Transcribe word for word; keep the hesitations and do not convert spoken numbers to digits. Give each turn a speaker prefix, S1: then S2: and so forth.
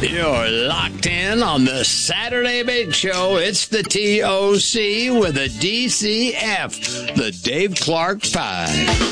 S1: You're locked in on the Saturday Big Show. It's the T O C with a D C F, the Dave Clark Five.